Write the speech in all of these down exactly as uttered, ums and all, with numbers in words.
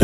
Sí.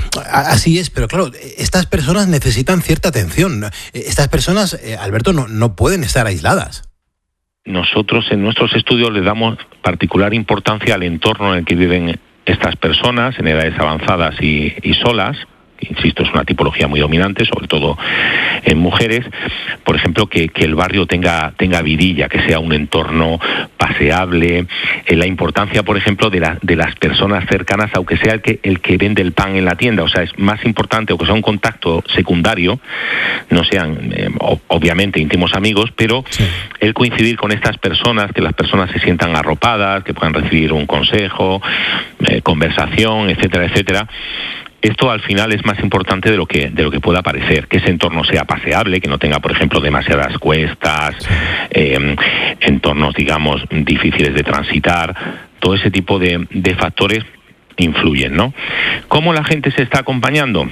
Así es, pero claro, estas personas necesitan cierta atención. Estas personas, eh, Alberto, no, no pueden estar aisladas. Nosotros en nuestros estudios le damos particular importancia al entorno en el que viven estas personas, en edades avanzadas y, y solas. Insisto, es una tipología muy dominante, sobre todo en mujeres. Por ejemplo, que, que el barrio tenga, tenga vidilla, que sea un entorno paseable. Eh, la importancia, por ejemplo, de, la, de las personas cercanas, aunque sea el que, el que vende el pan en la tienda. O sea, es más importante, aunque sea un contacto secundario, no sean, eh, obviamente, íntimos amigos, pero sí, el coincidir con estas personas, que las personas se sientan arropadas, que puedan recibir un consejo, eh, conversación, etcétera, etcétera. Esto al final es más importante de lo que de lo que pueda parecer, que ese entorno sea paseable, que no tenga, por ejemplo, demasiadas cuestas, eh, entornos, digamos, difíciles de transitar. Todo ese tipo de, de factores influyen, ¿no? ¿Cómo la gente se está acompañando?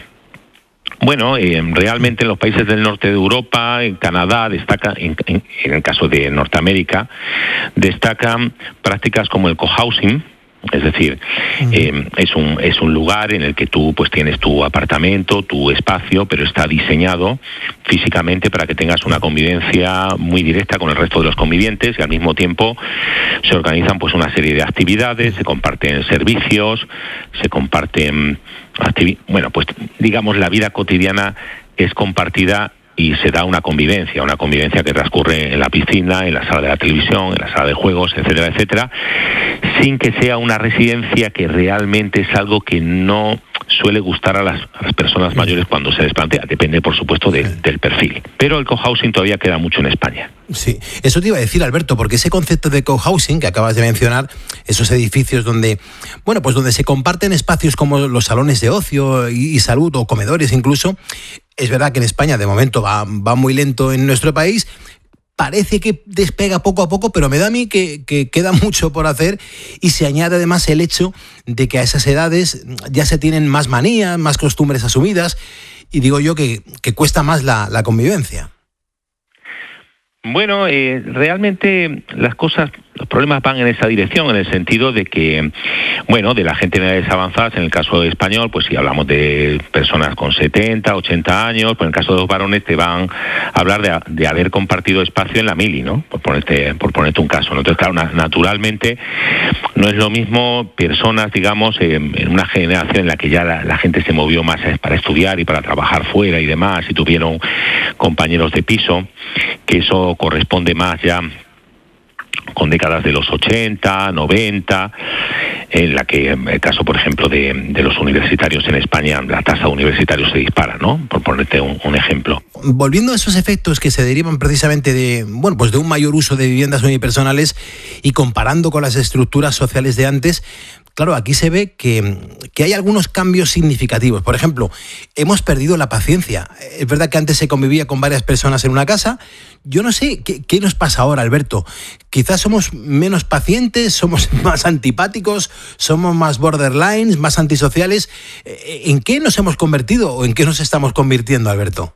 Bueno, eh, realmente en los países del norte de Europa, en Canadá, destaca, en, en, en el caso de Norteamérica, destacan prácticas como el cohousing. Es decir, uh-huh. eh, es un es un lugar en el que tú pues tienes tu apartamento, tu espacio, pero está diseñado físicamente para que tengas una convivencia muy directa con el resto de los convivientes, y al mismo tiempo se organizan pues una serie de actividades, se comparten servicios, se comparten activi- bueno, pues digamos la vida cotidiana es compartida y se da una convivencia, una convivencia que transcurre en la piscina, en la sala de la televisión, en la sala de juegos, etcétera, etcétera, sin que sea una residencia, que realmente es algo que no suele gustar a las, a las personas mayores cuando se les plantea. Depende, por supuesto, de, del perfil. Pero el cohousing todavía queda mucho en España. Sí, eso te iba a decir, Alberto, porque ese concepto de cohousing que acabas de mencionar, esos edificios donde, bueno, pues donde se comparten espacios como los salones de ocio y, y salud, o comedores incluso, es verdad que en España de momento va, va muy lento en nuestro país. Parece que despega poco a poco, pero me da a mí que, que queda mucho por hacer, y se añade además el hecho de que a esas edades ya se tienen más manías, más costumbres asumidas, y digo yo que, que cuesta más la, la convivencia. Bueno, eh, realmente las cosas, los problemas van en esa dirección, en el sentido de que, bueno, de la gente en edades avanzadas, en el caso español, pues si hablamos de personas con setenta, ochenta años, pues en el caso de los varones te van a hablar de, de haber compartido espacio en la mili, ¿no? Por ponerte, por ponerte un caso, ¿no? Entonces, claro, na- naturalmente no es lo mismo personas, digamos, eh, en una generación en la que ya la, la gente se movió más para estudiar y para trabajar fuera y demás, y tuvieron compañeros de piso, que eso corresponde más ya con décadas de los ochenta, noventa, en la que, en el caso, por ejemplo, de, de los universitarios en España, la tasa de universitarios se dispara, ¿no? Por ponerte un, un ejemplo. Volviendo a esos efectos que se derivan precisamente de, bueno, pues de un mayor uso de viviendas unipersonales, y comparando con las estructuras sociales de antes, claro, aquí se ve que, que hay algunos cambios significativos. Por ejemplo, hemos perdido la paciencia. Es verdad que antes se convivía con varias personas en una casa. Yo no sé, ¿qué, qué nos pasa ahora, Alberto? Quizás somos menos pacientes, somos más antipáticos, somos más borderlines, más antisociales. ¿En qué nos hemos convertido o en qué nos estamos convirtiendo, Alberto?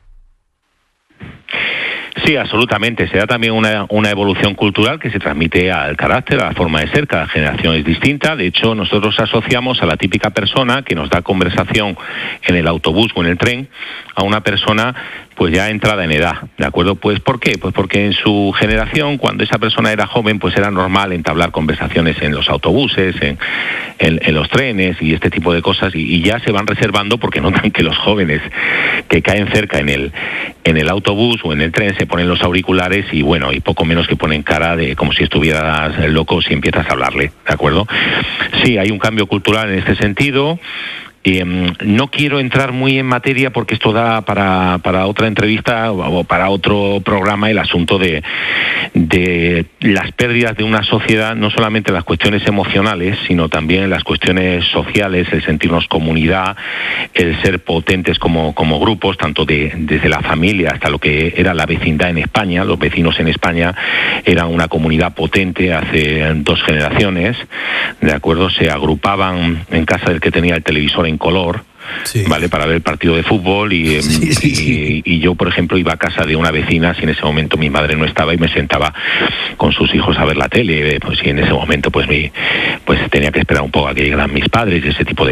Sí, absolutamente. Se da también una, una evolución cultural que se transmite al carácter, a la forma de ser. Cada generación es distinta. De hecho, nosotros asociamos a la típica persona que nos da conversación en el autobús o en el tren a una persona pues ya entrada en edad, ¿de acuerdo? Pues ¿por qué? Pues porque en su generación, cuando esa persona era joven, pues era normal entablar conversaciones en los autobuses, en, en, en los trenes y este tipo de cosas, y, y ya se van reservando porque notan que los jóvenes que caen cerca en el en el autobús o en el tren se ponen los auriculares y bueno, y poco menos que ponen cara de como si estuvieras loco si empiezas a hablarle, ¿de acuerdo? Sí, hay un cambio cultural en este sentido. Eh, no quiero entrar muy en materia porque esto da para, para otra entrevista o para otro programa, el asunto de, de las pérdidas de una sociedad, no solamente las cuestiones emocionales, sino también las cuestiones sociales, el sentirnos comunidad, el ser potentes como, como grupos, tanto de, desde la familia hasta lo que era la vecindad en España. Los vecinos en España eran una comunidad potente hace dos generaciones, ¿de acuerdo? Se agrupaban en casa del que tenía el televisor en color, sí, vale, para ver el partido de fútbol, y, sí, sí, sí. y, y yo, por ejemplo, iba a casa de una vecina si en ese momento mi madre no estaba y me sentaba con sus hijos a ver la tele, pues si en ese momento pues mi pues tenía que esperar un poco a que llegaran mis padres y ese tipo de